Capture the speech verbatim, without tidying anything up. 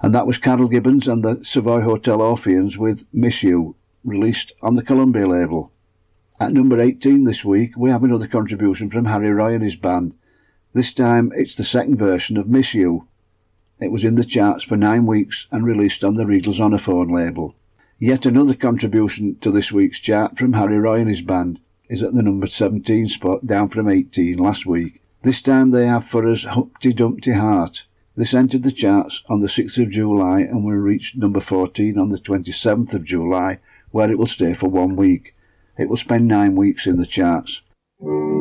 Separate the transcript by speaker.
Speaker 1: And that was Carol Gibbons and the Savoy Hotel Orpheans with Miss You, released on the Columbia label. At number eighteen this week, we have another contribution from Harry Roy and his band. This time it's the second version of Miss You. It was in the charts for nine weeks and released on the Regal Zonophone label. Yet another contribution to this week's chart from Harry Roy and his band is at the number seventeen spot, down from eighteen last week. This time they have for us Humpty Dumpty Heart. This entered the charts on the sixth of July and will reach number fourteen on the twenty-seventh of July, where it will stay for one week. It will spend nine weeks in the charts.